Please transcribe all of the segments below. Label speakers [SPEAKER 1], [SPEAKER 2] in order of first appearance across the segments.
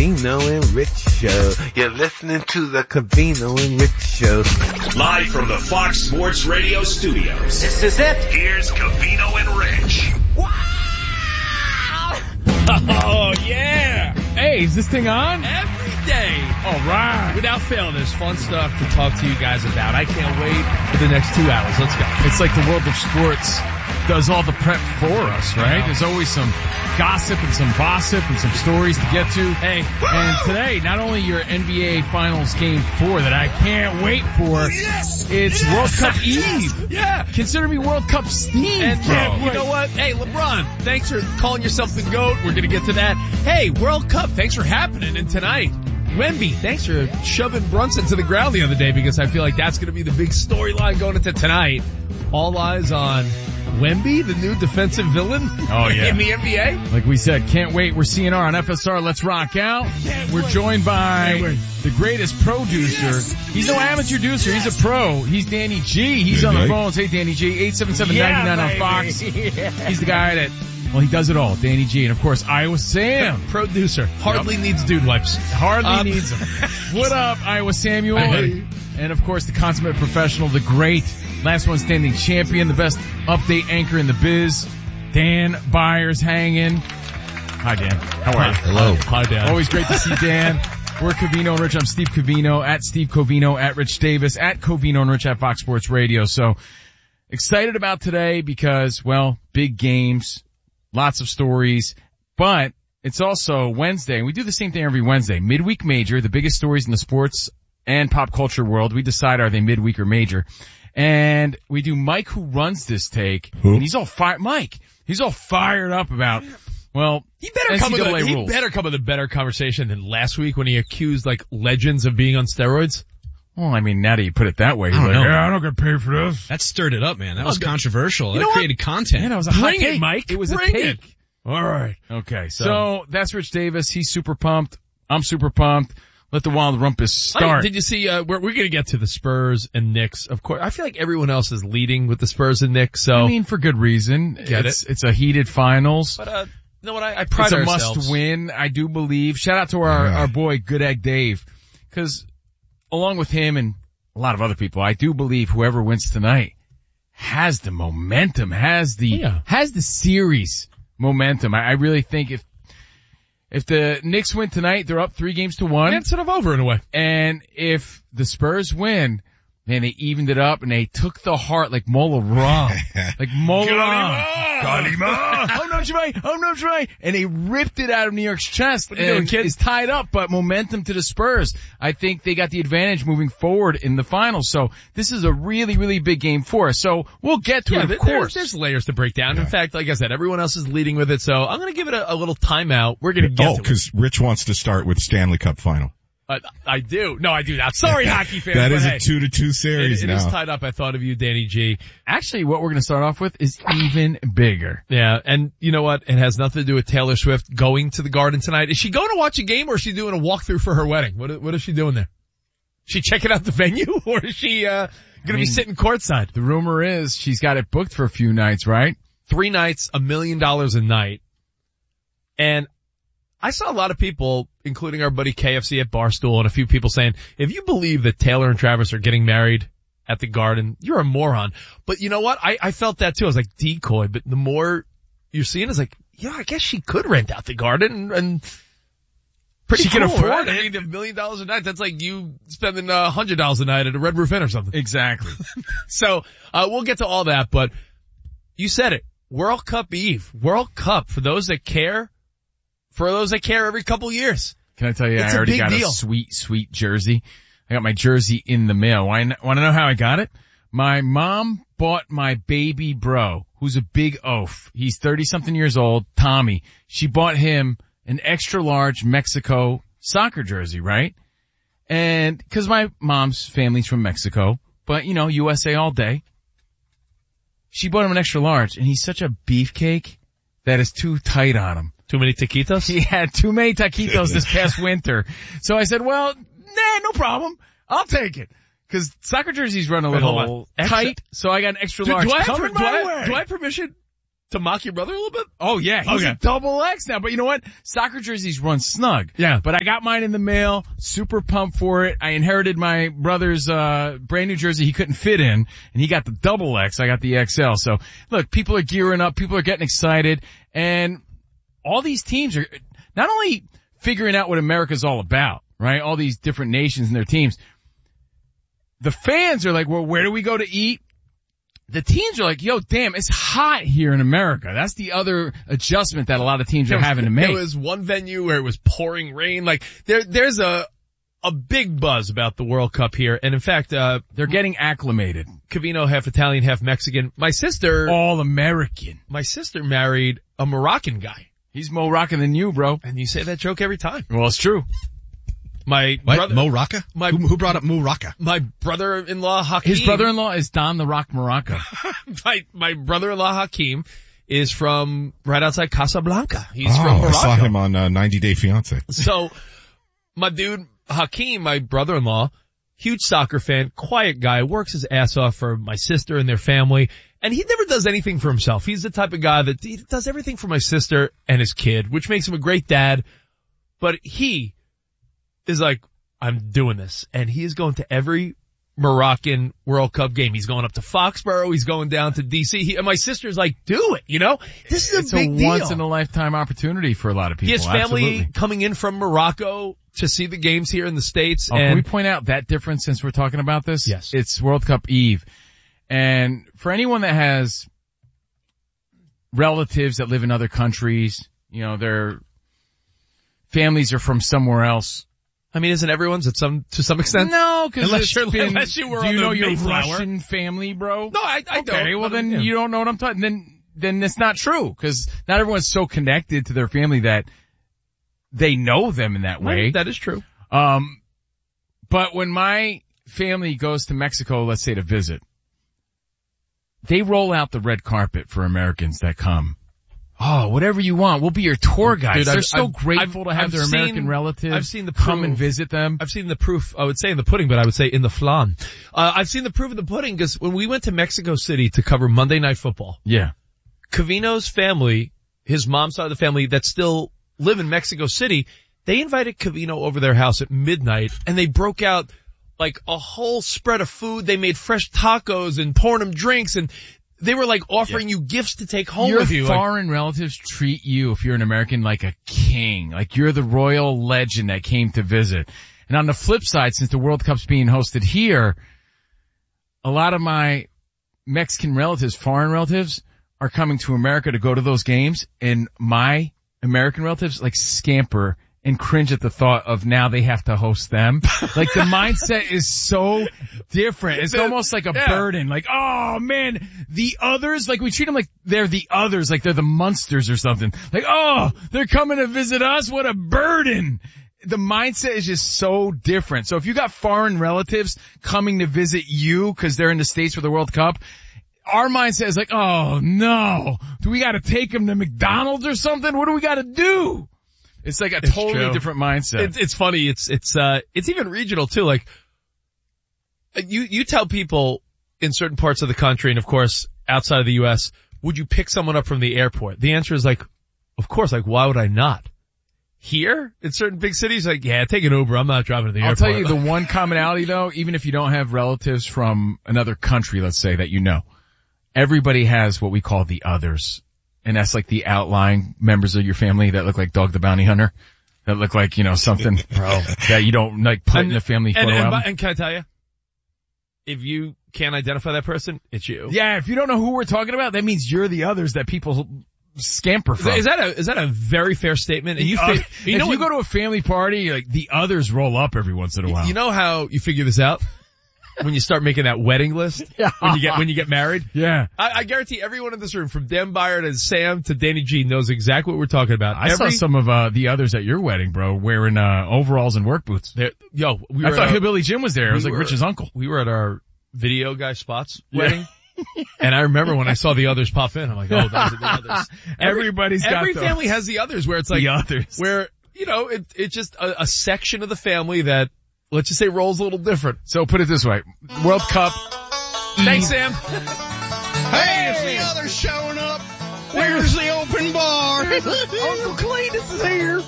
[SPEAKER 1] Covino and Rich Show. You're listening to the Covino and Rich Show.
[SPEAKER 2] Live from the Fox Sports Radio studios.
[SPEAKER 1] This is it.
[SPEAKER 2] Here's Covino and Rich.
[SPEAKER 3] Wow! Oh, yeah.
[SPEAKER 4] Hey, is this thing on?
[SPEAKER 3] Every day.
[SPEAKER 4] All right.
[SPEAKER 3] Without fail, there's fun stuff to talk to you guys about. I can't wait for the next 2 hours. Let's go.
[SPEAKER 4] It's like the world of sports does all the prep for us, right?
[SPEAKER 3] Yeah.
[SPEAKER 4] There's always some gossip and some gossip and some stories to get to.
[SPEAKER 3] Hey.
[SPEAKER 4] And today, not only your NBA Finals Game 4 that I can't wait for, it's World Cup Eve.
[SPEAKER 3] Yeah.
[SPEAKER 4] Consider me World Cup Steve,
[SPEAKER 3] And
[SPEAKER 4] bro.
[SPEAKER 3] you know what? Hey, LeBron, thanks for calling yourself the GOAT. We're going to get to that. Hey, World Cup, thanks for happening. And tonight, Wemby, thanks for shoving Brunson to the ground the other day, because I feel like that's going to be the big storyline going into tonight. All eyes on Wemby, the new defensive villain in the NBA.
[SPEAKER 4] Like we said, can't wait. We're CNR on FSR. Let's rock out. We're joined by the greatest producer. He's no amateur producer. He's a pro. He's Danny G. He's on the phones. Hey, Danny G. 877-99 on Fox. He's the guy that, well, he does it all. Danny G. And of course, Iowa Sam.
[SPEAKER 3] Producer. Hardly needs dude wipes.
[SPEAKER 4] Hardly needs him. What up, Iowa Samuel?
[SPEAKER 3] Hey.
[SPEAKER 4] And of course, the consummate professional, the great last one standing champion, the best update anchor in the biz, Dan Byers hanging. Hi, Dan. How are you?
[SPEAKER 3] Hello. Hi, Dan.
[SPEAKER 4] Always great to see Dan. We're Covino and Rich. I'm Steve Covino, at Steve Covino, at Rich Davis, at Covino and Rich at Fox Sports Radio. So excited about today because, well, big games, lots of stories, but it's also Wednesday, and we do the same thing every Wednesday. Midweek Major, the biggest stories in the sports and pop culture world. We decide, are they midweek or major? And we do Mike, who runs this take.
[SPEAKER 5] Who?
[SPEAKER 4] And he's all Mike. He's all fired up about, well,
[SPEAKER 3] He better come with
[SPEAKER 4] rules.
[SPEAKER 3] a better conversation than last week when he accused like legends of being on steroids.
[SPEAKER 4] Well, I mean, now that you put it that way, he's like, yeah, I don't get paid for this.
[SPEAKER 6] That stirred it up, man. That was controversial.
[SPEAKER 3] You
[SPEAKER 6] That
[SPEAKER 3] know
[SPEAKER 6] created content.
[SPEAKER 4] Yeah, that was a hot
[SPEAKER 3] Bring it,
[SPEAKER 4] take.
[SPEAKER 3] Mike.
[SPEAKER 4] It was
[SPEAKER 3] Bring
[SPEAKER 4] a take.
[SPEAKER 3] it. All right.
[SPEAKER 4] Okay, so that's Rich Davis. He's super pumped. I'm super pumped. Let the wild rumpus start.
[SPEAKER 3] Did you see, we're going to get to the Spurs and Knicks, of course. I feel like everyone else is leading with the Spurs and Knicks, so.
[SPEAKER 4] I mean, for good reason. It's a heated finals.
[SPEAKER 3] But, you know what, I pride
[SPEAKER 4] It's a
[SPEAKER 3] ourselves.
[SPEAKER 4] must win, I do believe. Shout out to our boy, Good Egg Dave. Cause along with him and a lot of other people, I do believe whoever wins tonight has the momentum, has the series momentum. I really think if the Knicks win tonight, they're up 3-1.
[SPEAKER 3] It's sort of over in a way.
[SPEAKER 4] And if the Spurs win, man, they evened it up and they took the heart like Mola Ram. Like Mola Ram.
[SPEAKER 5] Kalima!
[SPEAKER 4] Oh no, Jemai! And they ripped it out of New York's chest.
[SPEAKER 3] What are you doing, kid?
[SPEAKER 4] It's tied up, but momentum to the Spurs. I think they got the advantage moving forward in the finals. So this is a really, really big game for us. So we'll get to it, of course.
[SPEAKER 3] There's layers to break down. In fact, like I said, everyone else is leading with it, so I'm going to give it a little timeout. We're going to get to it.
[SPEAKER 5] because Rich wants to start with Stanley Cup final.
[SPEAKER 3] I do. No, I do not. Sorry, hockey fans.
[SPEAKER 5] That
[SPEAKER 3] but
[SPEAKER 5] is
[SPEAKER 3] hey,
[SPEAKER 5] a 2-2 series
[SPEAKER 3] it
[SPEAKER 5] now.
[SPEAKER 3] is tied up. I thought of you, Danny G.
[SPEAKER 4] Actually, what we're going to start off with is even bigger.
[SPEAKER 3] Yeah, and you know what? It has nothing to do with Taylor Swift going to the Garden tonight. Is she going to watch a game, or is she doing a walkthrough for her wedding? What is she doing there? Is she checking out the venue, or is she going to be sitting courtside?
[SPEAKER 4] The rumor is she's got it booked for a few nights, right?
[SPEAKER 3] 3 nights, $1 million a night. And I saw a lot of people, including our buddy KFC at Barstool, and a few people saying, if you believe that Taylor and Travis are getting married at the Garden, you're a moron. But you know what? I felt that too. I was like, decoy. But the more you're seeing, it's like, yeah, I guess she could rent out the Garden and pretty
[SPEAKER 4] She
[SPEAKER 3] cool,
[SPEAKER 4] can afford
[SPEAKER 3] right?
[SPEAKER 4] it.
[SPEAKER 3] I mean, $1 million a night, that's like you spending $100 a night at a Red Roof Inn or something.
[SPEAKER 4] Exactly.
[SPEAKER 3] So, we'll get to all that, but you said it. World Cup Eve. World Cup, for those that care every couple years.
[SPEAKER 4] Can I tell you,
[SPEAKER 3] It's
[SPEAKER 4] I already
[SPEAKER 3] a big
[SPEAKER 4] got
[SPEAKER 3] deal.
[SPEAKER 4] a sweet jersey. I got my jersey in the mail. Want to know how I got it? My mom bought my baby bro, who's a big oaf. He's 30-something years old, Tommy. She bought him an extra large Mexico soccer jersey, right? And, cause my mom's family's from Mexico, but you know, USA all day. She bought him an extra large, and he's such a beefcake that is too tight on him.
[SPEAKER 3] Too many taquitos?
[SPEAKER 4] He had too many taquitos this past winter. So I said, well, no problem. I'll take it. Cause soccer jerseys run a little
[SPEAKER 3] hold on.
[SPEAKER 4] tight, so I got an extra large.
[SPEAKER 3] Do I
[SPEAKER 4] Coming my way.
[SPEAKER 3] have permission To mock your brother a little bit?
[SPEAKER 4] Oh yeah, he's
[SPEAKER 3] Okay.
[SPEAKER 4] a double X now. But you know what? Soccer jerseys run snug.
[SPEAKER 3] Yeah.
[SPEAKER 4] But I got mine in the mail. Super pumped for it. I inherited my brother's brand new jersey he couldn't fit in, and he got the double X. I got the XL. So look, people are gearing up. People are getting excited, and all these teams are not only figuring out what America's all about, right? All these different nations and their teams. The fans are like, well, where do we go to eat? The teams are like, yo, damn, it's hot here in America. That's the other adjustment that a lot of teams are having to make.
[SPEAKER 3] There was one venue where it was pouring rain. Like, there's a big buzz about the World Cup here. And in fact,
[SPEAKER 4] They're getting acclimated.
[SPEAKER 3] Covino, half Italian, half Mexican. My sister married a Moroccan guy.
[SPEAKER 4] He's more rocking than you, bro.
[SPEAKER 3] And you say that joke every time.
[SPEAKER 4] Well, it's true.
[SPEAKER 3] My
[SPEAKER 6] What?
[SPEAKER 3] brother,
[SPEAKER 6] Mo Rocca?
[SPEAKER 3] My-
[SPEAKER 6] Who brought up Mo Rocca?
[SPEAKER 3] my brother-in-law Hakeem.
[SPEAKER 4] His brother-in-law is Don the Rock Morocco.
[SPEAKER 3] My brother-in-law Hakeem is from right outside Casablanca. He's from
[SPEAKER 5] I
[SPEAKER 3] Morocco.
[SPEAKER 5] saw him on 90 Day Fiance.
[SPEAKER 3] So, my dude, Hakeem, my brother-in-law, huge soccer fan, quiet guy, works his ass off for my sister and their family, and he never does anything for himself. He's the type of guy that he does everything for my sister and his kid, which makes him a great dad, but he is like, I'm doing this, and he is going to every Moroccan World Cup game. He's going up to Foxborough, he's going down to DC, and my sister's like, do it, you know? This is
[SPEAKER 4] It's
[SPEAKER 3] a big deal.
[SPEAKER 4] once in a lifetime opportunity for a lot of people.
[SPEAKER 3] He has family
[SPEAKER 4] Absolutely.
[SPEAKER 3] coming in from Morocco to see the games here in the States.
[SPEAKER 4] Oh, can we
[SPEAKER 3] and
[SPEAKER 4] point out that difference since we're talking about this?
[SPEAKER 3] Yes.
[SPEAKER 4] It's World Cup Eve. And for anyone that has relatives that live in other countries, you know, their families are from somewhere else.
[SPEAKER 3] I mean, isn't everyone's to some extent?
[SPEAKER 4] No, because
[SPEAKER 3] Unless you were
[SPEAKER 4] do
[SPEAKER 3] on
[SPEAKER 4] you
[SPEAKER 3] the
[SPEAKER 4] know your
[SPEAKER 3] Mayflower.
[SPEAKER 4] Russian family, bro?
[SPEAKER 3] No, I don't.
[SPEAKER 4] Okay, well
[SPEAKER 3] But,
[SPEAKER 4] then
[SPEAKER 3] yeah.
[SPEAKER 4] you don't know what I'm talking. Then it's not true because not everyone's so connected to their family that they know them in that way.
[SPEAKER 3] That is true.
[SPEAKER 4] But when my family goes to Mexico, let's say to visit, they roll out the red carpet for Americans that come. Oh, whatever you want. We'll be your tour guides.
[SPEAKER 3] Dude,
[SPEAKER 4] They're
[SPEAKER 3] I've-
[SPEAKER 4] so
[SPEAKER 3] I've-
[SPEAKER 4] grateful to have
[SPEAKER 3] I've
[SPEAKER 4] their
[SPEAKER 3] seen-
[SPEAKER 4] American relatives
[SPEAKER 3] I've seen the
[SPEAKER 4] come and
[SPEAKER 3] proof.
[SPEAKER 4] visit them.
[SPEAKER 3] I've seen the proof, I would say in the pudding, but I would say in the flan. I've seen the proof of the pudding because when we went to Mexico City to cover Monday Night Football,
[SPEAKER 4] Yeah.
[SPEAKER 3] Covino's family, his mom's side of the family that still live in Mexico City, they invited Covino over their house at midnight and they broke out like a whole spread of food. They made fresh tacos and pouring him drinks and they were like offering you gifts to take home
[SPEAKER 4] Your
[SPEAKER 3] with you. Like,
[SPEAKER 4] foreign relatives treat you, if you're an American, like a king. Like you're the royal legend that came to visit. And on the flip side, since the World Cup's being hosted here, a lot of my Mexican relatives, foreign relatives, are coming to America to go to those games, and my American relatives like scamper and cringe at the thought of now they have to host them. Like the mindset is so different. It's almost like a burden. Like, oh man, the others, like we treat them like they're the others, like they're the monsters or something. Like, oh, they're coming to visit us. What a burden. The mindset is just so different. So if you got foreign relatives coming to visit you because they're in the States for the World Cup, our mindset is like, oh no, do we got to take them to McDonald's or something? What do we got to do? It's like a totally
[SPEAKER 3] true.
[SPEAKER 4] different mindset.
[SPEAKER 3] It's funny. It's even regional too. Like, you tell people in certain parts of the country and of course outside of the U.S., would you pick someone up from the airport? The answer is like, of course, like why would I not? Here, in certain big cities, like, yeah, take an Uber. I'm not driving to the
[SPEAKER 4] I'll
[SPEAKER 3] airport.
[SPEAKER 4] tell you the one commonality though, even if you don't have relatives from another country, let's say that you know, everybody has what we call the others. And that's like the outlying members of your family that look like Dog the Bounty Hunter. That look like, you know, something that you don't like put in a family photo album.
[SPEAKER 3] And can I tell you? If you can't identify that person, it's you.
[SPEAKER 4] Yeah, if you don't know who we're talking about, that means you're the others that people scamper from.
[SPEAKER 3] Is that a very fair statement? And you
[SPEAKER 4] If you go to a family party, like the others roll up every once in a while.
[SPEAKER 3] You know how you figure this out? When you start making that wedding list? When you get married?
[SPEAKER 4] Yeah.
[SPEAKER 3] I guarantee everyone in this room, from Dan Byer to Sam to Danny G, knows exactly what we're talking about.
[SPEAKER 4] I saw some of the others at your wedding, bro, wearing overalls and work boots.
[SPEAKER 3] I
[SPEAKER 4] thought Hillbilly Jim was there. I was like Rich's uncle.
[SPEAKER 3] We were at our video guy Spot's wedding. And I remember when I saw the others pop in, I'm like, oh, those are the others.
[SPEAKER 4] Every
[SPEAKER 3] family has the others where it's like,
[SPEAKER 4] the others.
[SPEAKER 3] where, you know, it's just a section of the family that, let's just say, rolls a little different.
[SPEAKER 4] So put it this way. World Cup.
[SPEAKER 3] Thanks, Sam.
[SPEAKER 6] Hey, it's the others showing up. Where's the open bar?
[SPEAKER 3] Uncle Cletus is here.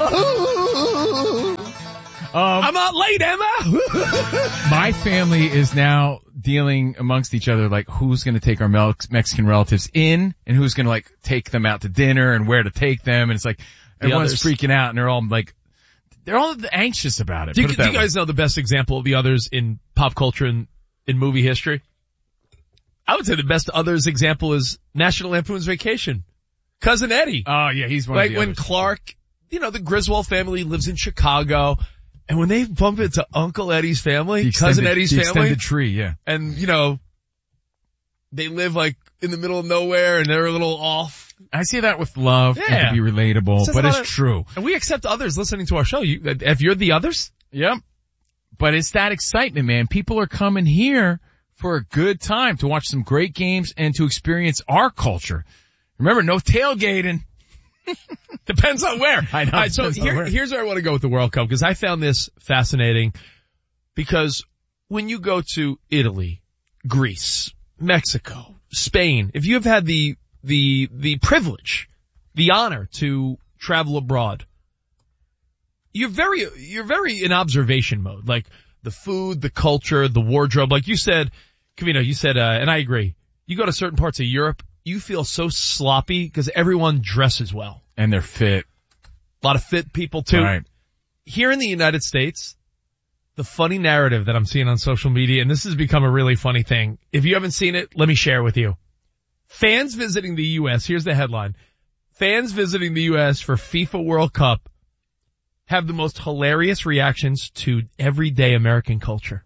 [SPEAKER 3] I'm not late, am I?
[SPEAKER 4] My family is now dealing amongst each other, like who's going to take our Mexican relatives in and who's going to like take them out to dinner and where to take them. And it's like everyone's freaking out and they're all anxious about it.
[SPEAKER 3] Do you guys know the best example of the others in pop culture and in movie history? I would say the best others example is National Lampoon's Vacation. Cousin Eddie.
[SPEAKER 4] Oh yeah, he's one of the
[SPEAKER 3] Like when
[SPEAKER 4] others.
[SPEAKER 3] Clark, the Griswold family lives in Chicago, and when they bump into Uncle Eddie's family, Cousin Eddie's
[SPEAKER 4] the
[SPEAKER 3] family,
[SPEAKER 4] extended tree, yeah.
[SPEAKER 3] and they live like in the middle of nowhere and they're a little off.
[SPEAKER 4] I see that with love and to be relatable, but it's true.
[SPEAKER 3] And we accept others listening to our show. If you're the others?
[SPEAKER 4] Yep. But it's that excitement, man. People are coming here for a good time to watch some great games and to experience our culture. Remember, no tailgating.
[SPEAKER 3] Depends on where.
[SPEAKER 4] I know.
[SPEAKER 3] All right, so here's where I want to go with the World Cup, because I found this fascinating, because when you go to Italy, Greece, Mexico, Spain, if you have had the privilege, the honor to travel abroad, you're very in observation mode, like the food, the culture, the wardrobe. Like you said, Covino, and I agree, you go to certain parts of Europe, you feel so sloppy because everyone dresses well.
[SPEAKER 4] And they're fit.
[SPEAKER 3] A lot of fit people too.
[SPEAKER 4] Right.
[SPEAKER 3] Here in the United States, the funny narrative that I'm seeing on social media, and this has become a really funny thing. If you haven't seen it, let me share with you. Fans visiting the U.S., here's the headline. Fans visiting the U.S. for FIFA World Cup have the most hilarious reactions to everyday American culture.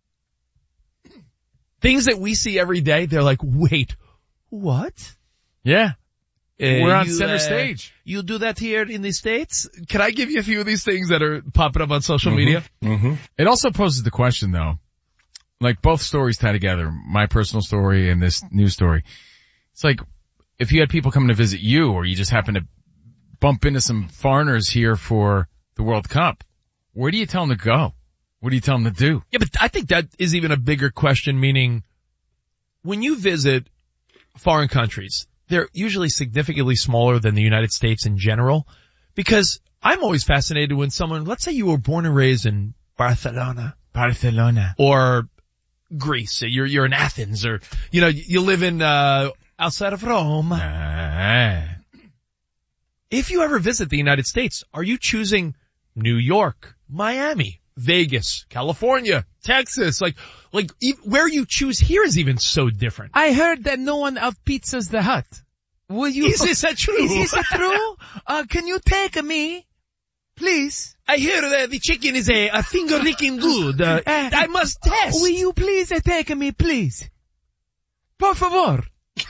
[SPEAKER 3] Things that we see every day, they're like, wait, what?
[SPEAKER 4] Yeah. We're on center stage.
[SPEAKER 3] You do that here in the States? Can I give you a few of these things that are popping up on social media?
[SPEAKER 5] Mm-hmm.
[SPEAKER 4] It also poses the question though, like both stories tie together, my personal story and this news story. It's like, if you had people coming to visit you or you just happen to bump into some foreigners here for the World Cup, where do you tell them to go? What do you tell them to do?
[SPEAKER 3] Yeah, but I think that is even a bigger question, meaning when you visit foreign countries, they're usually significantly smaller than the United States in general, because I'm always fascinated when someone, let's say you were born and raised in Barcelona, or Greece, you're in Athens, or, you live in, outside of Rome. If you ever visit the United States, are you choosing New York, Miami, Vegas, California, Texas? Like where you choose here is even so different.
[SPEAKER 4] I heard that no one out-pizzas the Hut.
[SPEAKER 3] Is this true?
[SPEAKER 4] Is this true? Can you take me, please?
[SPEAKER 3] I hear that the chicken is a finger-licking good. I must test.
[SPEAKER 4] Will you please take me, please? Por favor.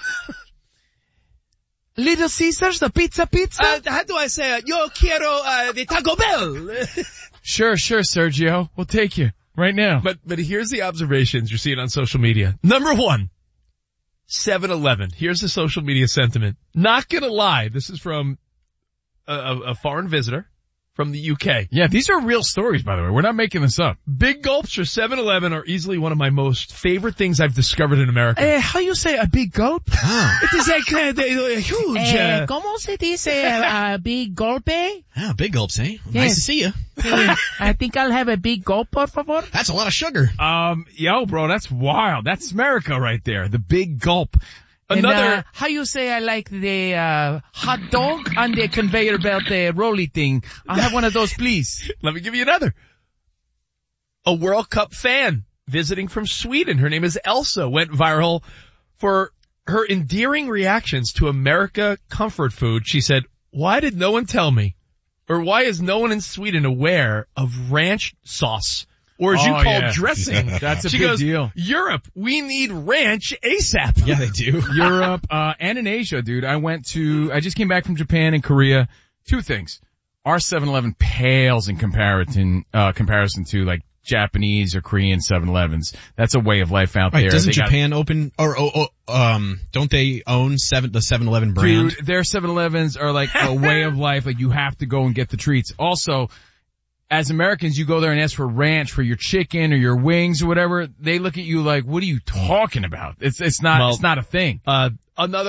[SPEAKER 4] Little Caesars, the pizza?
[SPEAKER 3] How do I say it? Yo quiero the Taco Bell.
[SPEAKER 4] Sure, Sergio. We'll take you right now.
[SPEAKER 3] But here's the observations you're seeing on social media. Number 1, 7-Eleven. Here's the social media sentiment. Not gonna lie, this is from a foreign visitor from the UK.
[SPEAKER 4] Yeah, these are real stories, by the way. We're not making this up.
[SPEAKER 3] Big gulps for 7-Eleven are easily one of my most favorite things I've discovered in America.
[SPEAKER 4] How you say a big gulp?
[SPEAKER 3] It is a huge...
[SPEAKER 4] ¿Cómo se dice a big golpe?
[SPEAKER 6] Ah, big gulps, eh?
[SPEAKER 4] Yes.
[SPEAKER 6] Nice to see you.
[SPEAKER 4] I think I'll have a big gulp, por favor.
[SPEAKER 6] That's a lot of sugar.
[SPEAKER 4] Yo, bro, that's wild. That's America right there. The big gulp.
[SPEAKER 3] Another,
[SPEAKER 4] how you say I like the, hot dog on the conveyor belt, the rolly thing. I'll have one of those, please.
[SPEAKER 3] Let me give you another. A World Cup fan visiting from Sweden. Her name is Elsa, went viral for her endearing reactions to America comfort food. She said, why did no one tell me? Or why is no one in Sweden aware of ranch sauce? Or as you call dressing.
[SPEAKER 4] That's a
[SPEAKER 3] she
[SPEAKER 4] big
[SPEAKER 3] goes,
[SPEAKER 4] deal.
[SPEAKER 3] Europe, we need ranch ASAP.
[SPEAKER 6] Yeah, they do.
[SPEAKER 4] Europe, and in Asia, dude. I just came back from Japan and Korea. 2 things. Our 7-Eleven pales in comparison to like Japanese or Korean 7-Elevens. That's a way of life out there.
[SPEAKER 6] Doesn't Japan open, don't they own the 7-Eleven brand?
[SPEAKER 4] Dude, their 7-Elevens are like a way of life. Like you have to go and get the treats. Also, as Americans, you go there and ask for ranch for your chicken or your wings or whatever. They look at you like, what are you talking about? It's not a thing.
[SPEAKER 3] Another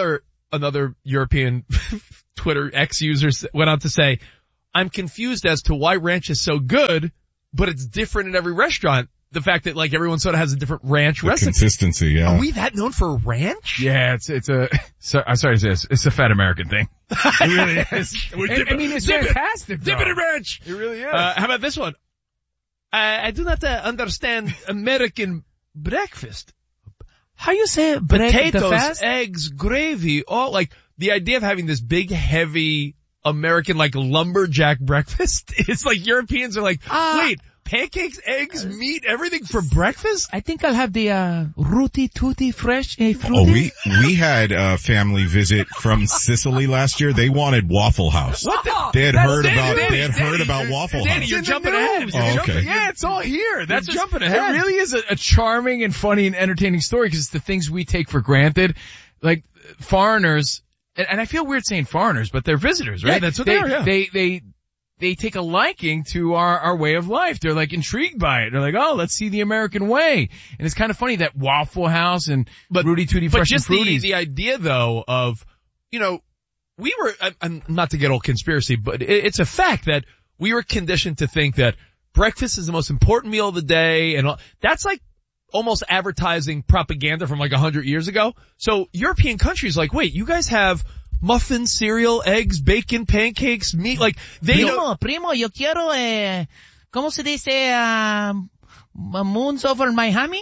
[SPEAKER 3] another European Twitter X user went on to say, I'm confused as to why ranch is so good, but it's different in every restaurant. The fact that like everyone sort of has a different ranch recipe.
[SPEAKER 5] Consistency, yeah.
[SPEAKER 3] Are we that known for ranch?
[SPEAKER 4] Yeah, I'm sorry to say this, it's a fat American thing. It really is. I mean, it's fantastic.
[SPEAKER 3] Dip it in ranch.
[SPEAKER 4] It really is.
[SPEAKER 3] How about this one? I do not understand American breakfast.
[SPEAKER 4] How you say
[SPEAKER 3] Potatoes, eggs, gravy, all like the idea of having this big, heavy American like lumberjack breakfast. It's like Europeans are like, wait, pancakes, eggs, meat, everything for breakfast?
[SPEAKER 4] I think I'll have the Rooty Tooty fresh fruity.
[SPEAKER 5] Oh, we had a family visit from Sicily last year. They wanted Waffle House.
[SPEAKER 3] What the?
[SPEAKER 5] They had heard about Waffle
[SPEAKER 3] Danny,
[SPEAKER 5] House.
[SPEAKER 3] you're jumping ahead.
[SPEAKER 5] Oh, okay.
[SPEAKER 4] Yeah, it's all here. That's
[SPEAKER 3] jumping ahead.
[SPEAKER 4] It really is a charming and funny and entertaining story because it's the things we take for granted. Like foreigners, and I feel weird saying foreigners, but they're visitors, right?
[SPEAKER 3] Yeah, that's what they are, yeah.
[SPEAKER 4] They take a liking to our way of life. They're like intrigued by it. They're like, oh, let's see the American way. And it's kind of funny that Waffle House and Rooty Tooty Fresh and Fruity.
[SPEAKER 3] But just the idea though of, we were, not to get all conspiracy, but it's a fact that we were conditioned to think that breakfast is the most important meal of the day and all. That's like almost advertising propaganda from like 100 years ago. So European countries like, wait, you guys have muffins, cereal, eggs, bacon, pancakes, meat, like they
[SPEAKER 7] Primo, yo quiero, ¿cómo se dice, moons over Miami?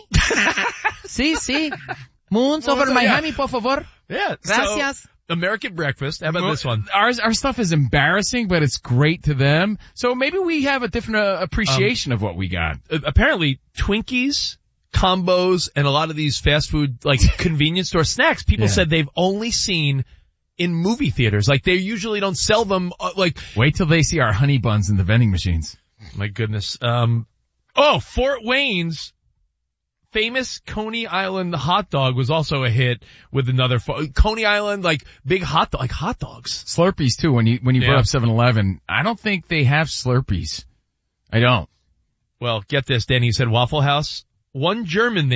[SPEAKER 7] Sí. Moons over Miami, por favor.
[SPEAKER 3] Yeah.
[SPEAKER 7] Gracias.
[SPEAKER 3] So, American breakfast. How about this one?
[SPEAKER 4] Our stuff is embarrassing, but it's great to them. So maybe we have a different appreciation of what we got.
[SPEAKER 3] Apparently Twinkies, combos, and a lot of these fast food, like convenience store snacks, people said they've only seen in movie theaters. Like they usually don't sell them,
[SPEAKER 4] Wait till they see our honey buns in the vending machines.
[SPEAKER 3] My goodness. Fort Wayne's famous Coney Island hot dog was also a hit with another, Coney Island, like big hot dog, like hot dogs.
[SPEAKER 4] Slurpees too, when you brought up 7-Eleven. I don't think they have Slurpees. I don't.
[SPEAKER 3] Well, get this, Danny, you said Waffle House. One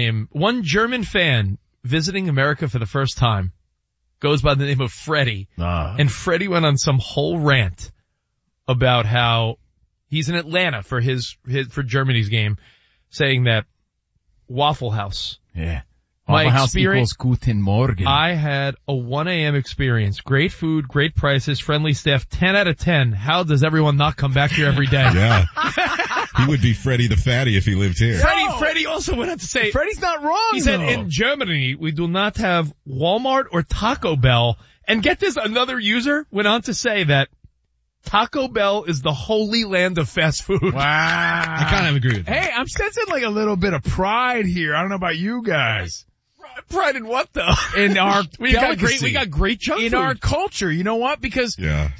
[SPEAKER 3] German fan visiting America for the first time goes by the name of Freddie. And Freddie went on some whole rant about how he's in Atlanta for for Germany's game, saying that Waffle House.
[SPEAKER 4] Yeah. Waffle House equals Guten Morgen.
[SPEAKER 3] I had a 1 a.m. experience. Great food, great prices, friendly staff, 10 out of 10. How does everyone not come back here every day?
[SPEAKER 5] Yeah. He would be Freddie the Fatty if he lived here.
[SPEAKER 3] Freddie also went on to say,
[SPEAKER 4] Freddie's not wrong.
[SPEAKER 3] He said, in Germany, we do not have Walmart or Taco Bell. And get this, another user went on to say that Taco Bell is the holy land of fast food.
[SPEAKER 4] Wow.
[SPEAKER 6] I kind of agree with that.
[SPEAKER 4] Hey, I'm sensing like a little bit of pride here. I don't know about you guys.
[SPEAKER 3] Pride in what though?
[SPEAKER 4] In our
[SPEAKER 3] we got great junk
[SPEAKER 4] in
[SPEAKER 3] food.
[SPEAKER 4] Our culture. You know what? Because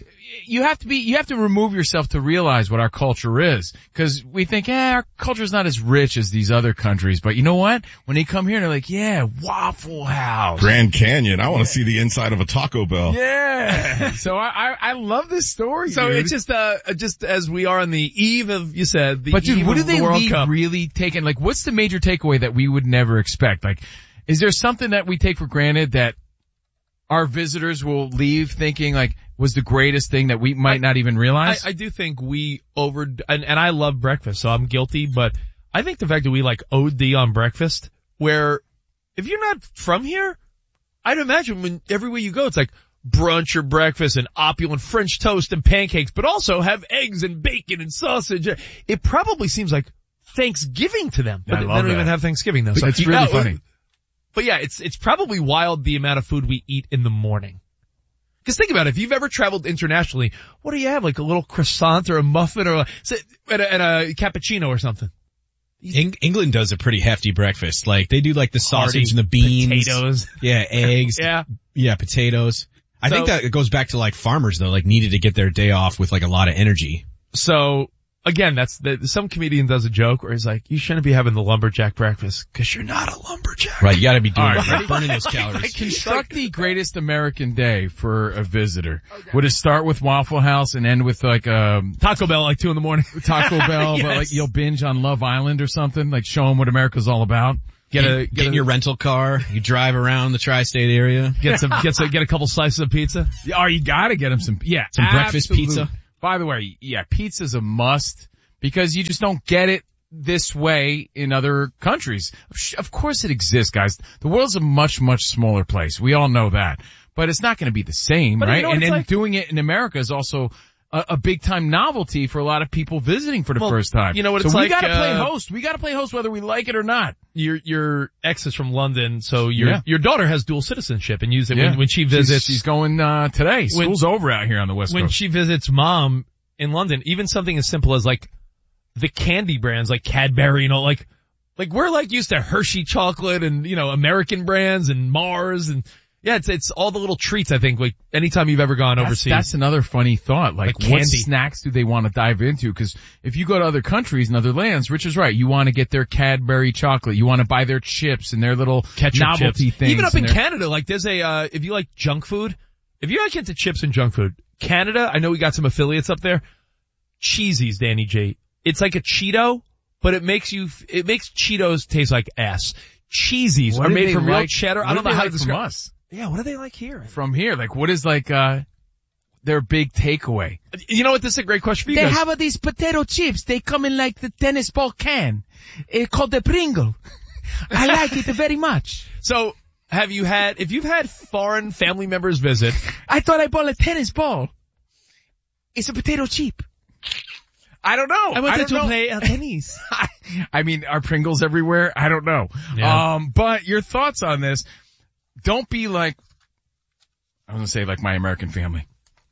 [SPEAKER 4] you have to remove yourself to realize what our culture is. Cause we think, our culture's not as rich as these other countries. But you know what? When they come here, they're like, Waffle House.
[SPEAKER 5] Grand Canyon. I want to see the inside of a Taco Bell.
[SPEAKER 4] Yeah. So I love this story.
[SPEAKER 3] So
[SPEAKER 4] dude.
[SPEAKER 3] it's just as we are on the eve of, you said,
[SPEAKER 4] but dude, what do they
[SPEAKER 3] World Cup.
[SPEAKER 4] really taken? Like, what's the major takeaway that we would never expect? Like, is there something that we take for granted that our visitors will leave thinking like was the greatest thing that we might not even realize?
[SPEAKER 3] I do think we and I love breakfast, so I'm guilty, but I think the fact that we like OD on breakfast, where if you're not from here, I'd imagine when everywhere you go, it's like brunch or breakfast and opulent French toast and pancakes, but also have eggs and bacon and sausage. It probably seems like Thanksgiving to them, but they don't even have Thanksgiving though. So
[SPEAKER 4] it's really funny.
[SPEAKER 3] But yeah, it's probably wild the amount of food we eat in the morning. Cause think about it, if you've ever traveled internationally, what do you have? Like a little croissant or a muffin or and a cappuccino or something?
[SPEAKER 6] England does a pretty hefty breakfast. Like they do like the sausage and the beans.
[SPEAKER 3] Potatoes.
[SPEAKER 6] Yeah, eggs. Yeah, potatoes. I think that it goes back to like farmers though, like needed to get their day off with like a lot of energy.
[SPEAKER 3] So again, some comedian does a joke where he's like, you shouldn't be having the lumberjack breakfast cause you're not a lumberjack.
[SPEAKER 6] Right, you gotta be doing burning those calories.
[SPEAKER 4] Construct the greatest American day for a visitor. Okay. Would it start with Waffle House and end with like
[SPEAKER 3] Taco Bell like 2 a.m?
[SPEAKER 4] Taco Bell,
[SPEAKER 3] yes.
[SPEAKER 4] but like you'll binge on Love Island or something, like show them what America's all about?
[SPEAKER 3] Get
[SPEAKER 6] in your rental car. You drive around the tri-state area.
[SPEAKER 3] Get a couple slices of pizza.
[SPEAKER 4] Oh, you gotta get them some
[SPEAKER 6] breakfast pizza.
[SPEAKER 4] By the way, yeah, pizza's a must because you just don't get it this way in other countries. Of course it exists, guys. The world's a much, much smaller place. We all know that. But it's not gonna be the same, right? And then doing it in America is also a big time novelty for a lot of people visiting for the first time.
[SPEAKER 3] You know what it's
[SPEAKER 4] so
[SPEAKER 3] like?
[SPEAKER 4] We gotta play host. We gotta play host whether we like it or not.
[SPEAKER 3] Your ex is from London, so your daughter has dual citizenship and use it when she visits.
[SPEAKER 4] She's going, today. School's over out here on the West Coast.
[SPEAKER 3] When she visits mom in London, even something as simple as like the candy brands like Cadbury, like we're like used to Hershey chocolate and, American brands and Mars and it's all the little treats I think, like anytime you've ever gone overseas.
[SPEAKER 4] That's another funny thought. Like what
[SPEAKER 3] candy.
[SPEAKER 4] Snacks do they want to dive into? Cause if you go to other countries and other lands, Rich is right. You want to get their Cadbury chocolate. You want to buy their chips and their little
[SPEAKER 3] ketchup
[SPEAKER 4] novelty
[SPEAKER 3] chips.
[SPEAKER 4] things.
[SPEAKER 3] Even up in Canada, like there's if you like junk food, if you like into chips and junk food, Canada, I know we got some affiliates up there. Cheesies, Danny J. It's like a Cheeto, but it makes Cheetos taste like ass. Cheesies are made from real cheddar. I don't know how to describe us. Yeah, what do they like here?
[SPEAKER 4] From here, like what is their big takeaway?
[SPEAKER 3] You know what? This is a great question for you guys.
[SPEAKER 7] They have these potato chips. They come in like the tennis ball can. It's called the Pringle. I like it very much.
[SPEAKER 3] So, if you've had foreign family members visit.
[SPEAKER 7] I thought I bought a tennis ball. It's a potato chip.
[SPEAKER 4] I don't know.
[SPEAKER 3] I wanted to play tennis.
[SPEAKER 4] I mean, are Pringles everywhere? I don't know.
[SPEAKER 3] Yeah.
[SPEAKER 4] But your thoughts on this. Don't be like, I was going to say like my American family.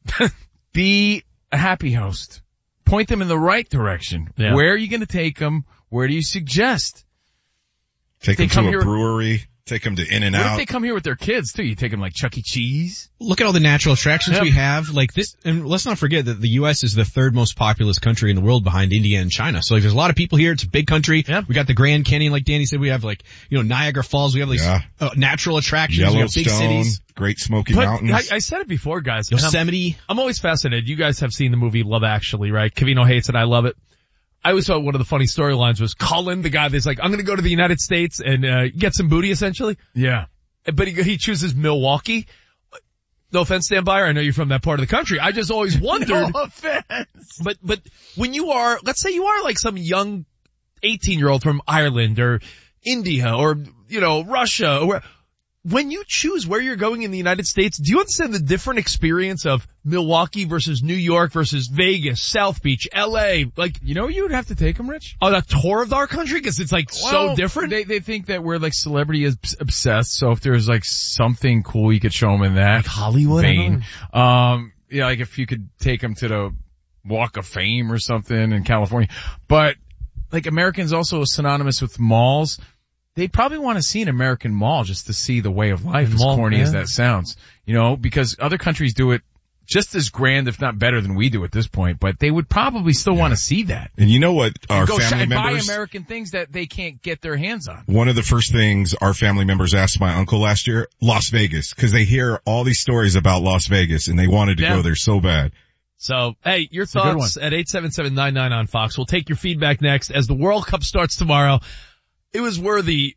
[SPEAKER 4] Be a happy host. Point them in the right direction.
[SPEAKER 3] Yeah.
[SPEAKER 4] Where are you going to take them? Where do you suggest?
[SPEAKER 5] Take them to a brewery. Take them to In-N-Out.
[SPEAKER 4] What if they come here with their kids too? You take them like Chuck E. Cheese?
[SPEAKER 6] Look at all the natural attractions we have. Like this, and let's not forget that the U.S. is the third most populous country in the world behind India and China. So like there's a lot of people here. It's a big country.
[SPEAKER 3] Yeah.
[SPEAKER 6] We got the Grand Canyon, like Danny said. We have like, Niagara Falls. We have these natural attractions.
[SPEAKER 5] Yellowstone,
[SPEAKER 6] we have big cities.
[SPEAKER 5] Great Smoky Mountains.
[SPEAKER 3] I said it before, guys.
[SPEAKER 6] Yosemite.
[SPEAKER 3] I'm always fascinated. You guys have seen the movie Love Actually, right? Cavino hates it. I love it. I always thought one of the funny storylines was Cullen, the guy that's like, I'm going to go to the United States and get some booty, essentially.
[SPEAKER 4] Yeah.
[SPEAKER 3] But he chooses Milwaukee. No offense, Stan Byer. I know you're from that part of the country. I just always wondered.
[SPEAKER 4] No offense.
[SPEAKER 3] But when you are, let's say you are like some young 18-year-old from Ireland or India or, Russia, or when you choose where you're going in the United States, do you understand the different experience of Milwaukee versus New York versus Vegas, South Beach, LA? Like,
[SPEAKER 4] you would have to take them, Rich?
[SPEAKER 3] On a tour of our country? Cause it's like so different.
[SPEAKER 4] They think that we're like celebrity obsessed. So if there's like something cool you could show them in that.
[SPEAKER 3] Like Hollywood?
[SPEAKER 4] Vein. Like if you could take them to the Walk of Fame or something in California. But like Americans also synonymous with malls. They probably want to see an American mall just to see the way of life, as corny as that sounds. Because other countries do it just as grand, if not better than we do at this point, but they would probably still want to see that.
[SPEAKER 5] And you know what our family
[SPEAKER 4] members...
[SPEAKER 5] members...
[SPEAKER 4] buy American things that they can't get their hands on.
[SPEAKER 5] One of the first things our family members asked my uncle last year, Las Vegas, because they hear all these stories about Las Vegas and they wanted to go there so bad.
[SPEAKER 3] So, hey, your thoughts at 877-99 on Fox. We'll take your feedback next as the World Cup starts tomorrow. It was worthy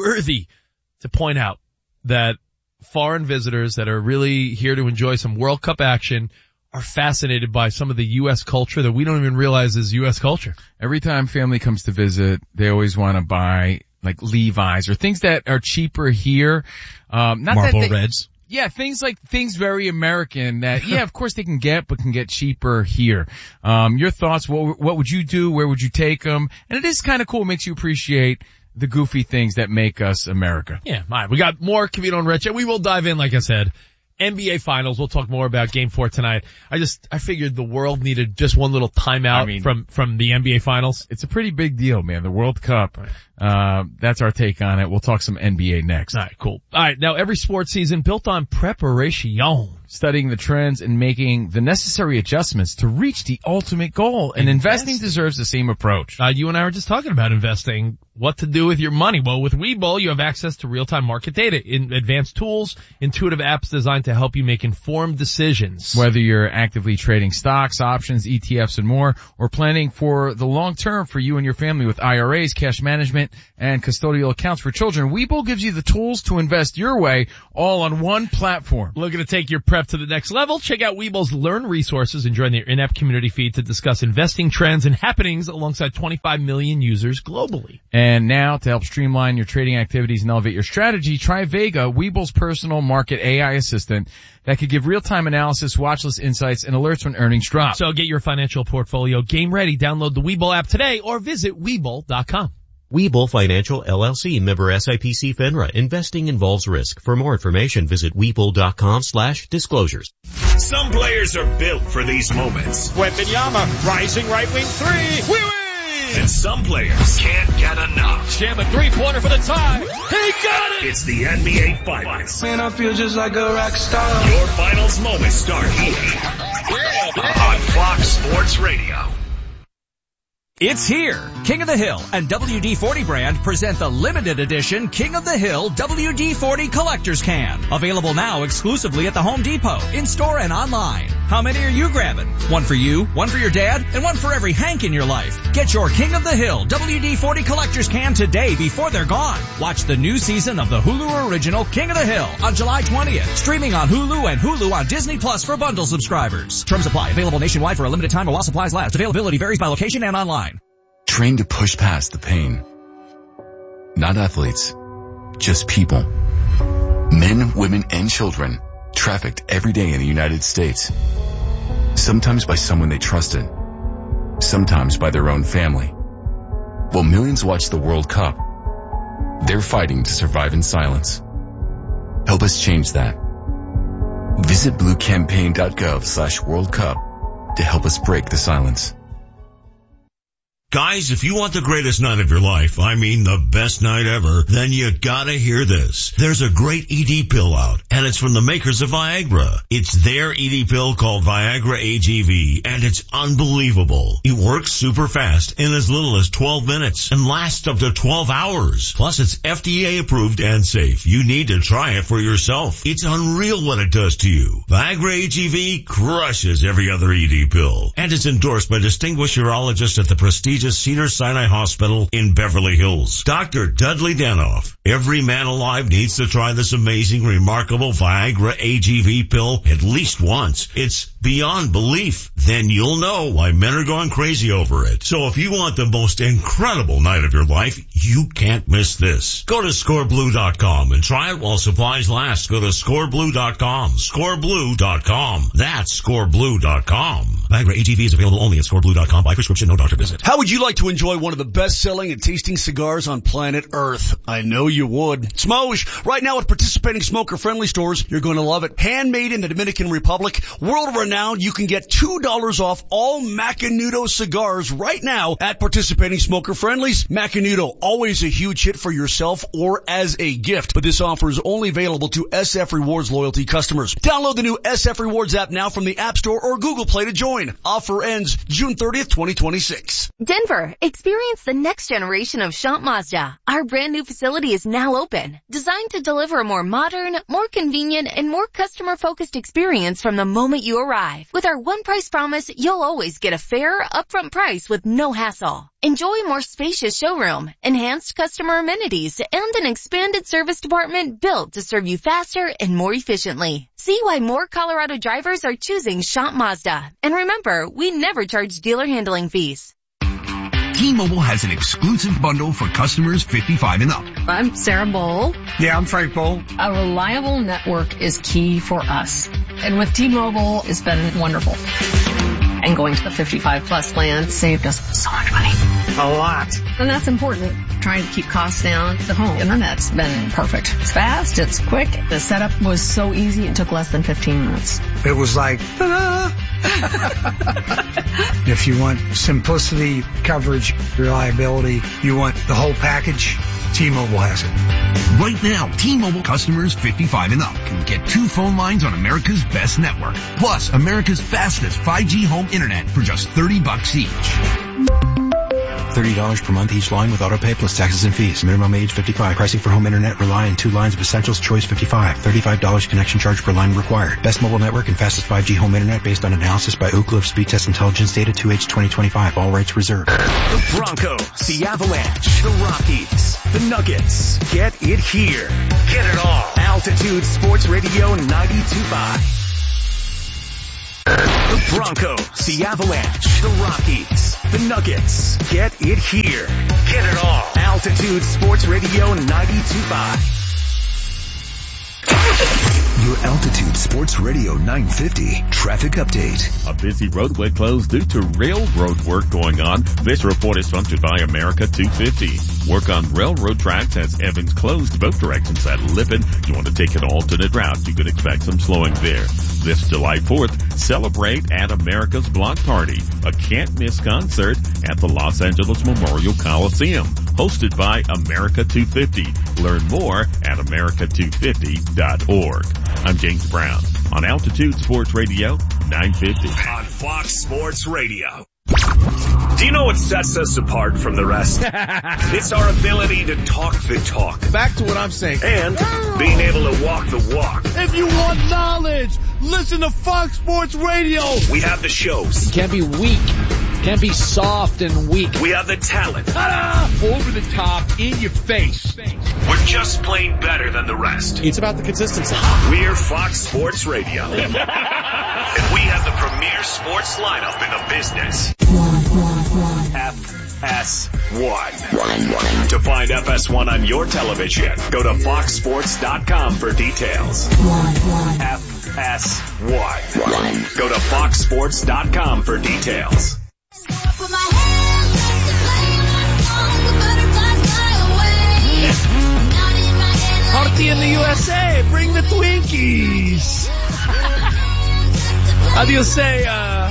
[SPEAKER 3] to point out that foreign visitors that are really here to enjoy some World Cup action are fascinated by some of the U.S. culture that we don't even realize is U.S. culture.
[SPEAKER 4] Every time family comes to visit, they always want to buy like Levi's or things that are cheaper here.
[SPEAKER 6] Marlboro Reds.
[SPEAKER 4] Yeah, things very American that, of course they can get, but can get cheaper here. Your thoughts, what would you do? Where would you take them? And it is kind of cool. It makes you appreciate the goofy things that make us America.
[SPEAKER 3] Yeah, all right. We got more Cavino and Rich, and we will dive in, like I said. NBA Finals, we'll talk more about Game 4 tonight. I figured the world needed just one little timeout from the NBA Finals.
[SPEAKER 4] It's a pretty big deal, man. The World Cup. That's our take on it. We'll talk some NBA next.
[SPEAKER 3] All right, cool. All right, now every sports season built on preparation.
[SPEAKER 4] studying the trends and making the necessary adjustments to reach the ultimate goal. And investing deserves the same approach.
[SPEAKER 3] You and I were just talking about investing, what to do with your money. Well, with Webull, you have access to real-time market data, advanced tools, intuitive apps designed to help you make informed decisions.
[SPEAKER 4] Whether you're actively trading stocks, options, ETFs, and more, or planning for the long term for you and your family with IRAs, cash management, and custodial accounts for children, Webull gives you the tools to invest your way all on one platform.
[SPEAKER 3] Looking to take your prep to the next level? Check out Webull's Learn resources and join their in-app community feed to discuss investing trends and happenings alongside 25 million users globally.
[SPEAKER 4] And now, to help streamline your trading activities and elevate your strategy, try Vega, Webull's personal market AI assistant that could give real-time analysis, watch list insights, and alerts when earnings drop.
[SPEAKER 3] So get your financial portfolio game ready. Download the Webull app today or visit Webull.com.
[SPEAKER 8] Webull Financial LLC, member SIPC FINRA. Investing involves risk. For more information, visit Webull.com/disclosures.
[SPEAKER 2] Some players are built for these moments.
[SPEAKER 9] Wembanyama, rising right wing three. We win!
[SPEAKER 2] And some players can't get enough.
[SPEAKER 9] Jam a three-pointer for the tie. He got it!
[SPEAKER 2] It's the NBA Finals.
[SPEAKER 10] Man, I feel just like a rock star.
[SPEAKER 2] Your finals moments start here on Fox Sports Radio.
[SPEAKER 11] It's here. King of the Hill and WD-40 brand present the limited edition King of the Hill WD-40 Collector's Can. Available now exclusively at the Home Depot, in-store and online. How many are you grabbing? One for you, one for your dad, and one for every Hank in your life. Get your King of the Hill WD-40 Collector's Can today before they're gone. Watch the new season of the Hulu original King of the Hill on July 20th. Streaming on Hulu and Hulu on Disney Plus for bundle subscribers. Terms apply. Available nationwide for a limited time while supplies last. Availability varies by location and online.
[SPEAKER 12] Train to push past the pain. Not athletes, just people. Men, women, and children trafficked every day in the United States. Sometimes by someone they trusted. Sometimes by their own family. While millions watch the World Cup, they're fighting to survive in silence. Help us change that. Visit bluecampaign.gov/World Cup to help us break the silence.
[SPEAKER 2] Guys, if you want the greatest night of your life, I mean the best night ever, then you gotta hear this. There's a great ED pill out, and it's from the makers of Viagra. It's their ED pill called Viagra AGV, and it's unbelievable. It works super fast in as little as 12 minutes and lasts up to 12 hours. Plus, it's FDA approved and safe. You need to try it for yourself. It's unreal what it does to you. Viagra AGV crushes every other ED pill, and it's endorsed by distinguished urologists at the prestigious Cedars-Sinai Hospital in Beverly Hills. Dr. Dudley Danoff. Every man alive needs to try this amazing, remarkable Viagra AGV pill at least once. It's beyond belief. Then you'll know why men are going crazy over it. So if you want the most incredible night of your life, you can't miss this. Go to scoreblue.com and try it while supplies last. Go to scoreblue.com. Scoreblue.com. That's scoreblue.com. Viagra AGV is available only at scoreblue.com by prescription, no doctor visit.
[SPEAKER 13] How would you like to enjoy one of the best-selling and tasting cigars on planet Earth? I know you would. Smosh! Right now at participating smoker-friendly stores, you're going to love it. Handmade in the Dominican Republic, world-renowned, you can get $2 off all Macanudo cigars right now at participating smoker-friendlies. Macanudo, always a huge hit for yourself or as a gift, but this offer is only available to SF Rewards loyalty customers. Download the new SF Rewards app now from the App Store or Google Play to join. Offer ends June 30th, 2026.
[SPEAKER 14] Denver, experience the next generation of Shant Mazda. Our brand new facility is now open, designed to deliver a more modern, more convenient, and more customer-focused experience from the moment you arrive. With our one price promise, you'll always get a fair, upfront price with no hassle. Enjoy a more spacious showroom, enhanced customer amenities, and an expanded service department built to serve you faster and more efficiently. See why more Colorado drivers are choosing Shant Mazda. And remember, we never charge dealer handling fees.
[SPEAKER 15] T-Mobile has an exclusive bundle for customers 55 and up.
[SPEAKER 16] I'm Sarah Bowl.
[SPEAKER 15] Yeah, I'm Frank Bowl.
[SPEAKER 16] A reliable network is key for us. And with T-Mobile, it's been wonderful. And going to the 55 plus plan saved us so much money.
[SPEAKER 15] A lot.
[SPEAKER 16] And that's important. Trying to keep costs down. The home internet's been perfect. It's fast. It's quick. The setup was so easy. It took less than 15 minutes.
[SPEAKER 15] It was like, ta-da!
[SPEAKER 10] If you want simplicity, coverage, reliability, you want the whole package, T-Mobile has it.
[SPEAKER 15] Right now, T-Mobile customers 55 and up can get 2 phone lines on America's best network, plus America's fastest 5G home internet for just $30 each.
[SPEAKER 17] $30 per month each line with autopay plus taxes and fees. Minimum age 55. Pricing for home internet rely on 2 lines of essentials. Choice 55. $35 connection charge per line required. Best mobile network and fastest 5G home internet based on analysis by Ookla of Speed Test Intelligence data 2H 2025. All rights reserved.
[SPEAKER 18] The Broncos, the Avalanche, the Rockies, the Nuggets. Get it here. Get it all. Altitude Sports Radio 92.5. The Broncos, the Avalanche, the Rockies, the Nuggets. Get it here. Get it all. Altitude Sports Radio 92.5.
[SPEAKER 15] Your Altitude Sports Radio 950 traffic update.
[SPEAKER 19] A busy roadway closed due to railroad work going on. This report is sponsored by America 250. Work on railroad tracks has Evans closed both directions at Lippin. You want to take an alternate route, you could expect some slowing there. This July 4th, celebrate at America's Block Party, a can't-miss concert at the Los Angeles Memorial Coliseum, hosted by America 250. Learn more at america250.org. I'm James Brown on Altitude Sports Radio 950.
[SPEAKER 18] On Fox Sports Radio. Do you know what sets us apart from the rest? It's our ability to talk the talk.
[SPEAKER 3] Back to what I'm saying.
[SPEAKER 18] And being able to walk the walk.
[SPEAKER 9] If you want knowledge, listen to Fox Sports Radio.
[SPEAKER 18] We have the shows.
[SPEAKER 9] Can't be weak. Can't be soft and weak.
[SPEAKER 18] We have the talent.
[SPEAKER 9] Over the top, in your face.
[SPEAKER 18] We're just plain better than the rest.
[SPEAKER 9] It's about the consistency.
[SPEAKER 18] We're Fox Sports Radio. And we have the premier sports lineup in the business. FS1. To find FS1 on your television, go to foxsports.com for details. FS1. Go to foxsports.com for details.
[SPEAKER 9] Party in the USA, bring the Twinkies. How do you say,